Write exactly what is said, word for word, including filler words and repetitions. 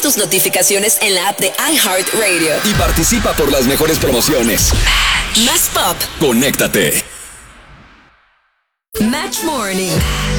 tus notificaciones en la app de iHeartRadio. Y participa por las mejores promociones. Más pop. Conéctate. Match Morning.